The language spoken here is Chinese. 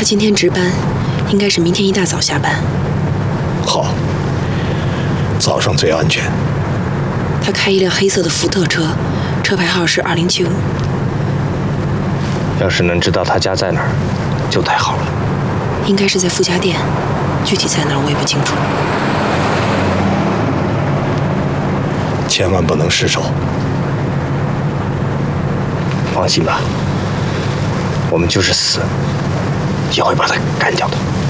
他今天值班，应该是明天一大早下班。 好，早上最安全。 他开一辆黑色的福特车，车牌号是2075。 要是能知道他家在哪儿，就太好了。 应该是在富家店，具体在哪儿我也不清楚。 千万不能失手。 放心吧，我们就是死，也会把他干掉的。